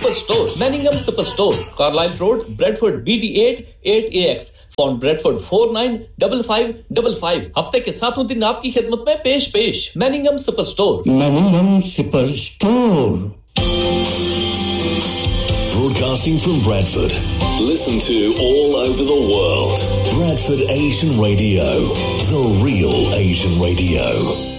Super store मैनिंगम super store Carlisle road Bradford BD8 8AX phone Bradford 495555 हफ्ते के 7 दिन आपकी खिदमत में पेश मैनिंगम super store Broadcasting from Bradford. Listen to all over the world. Bradford Asian Radio, the real Asian radio.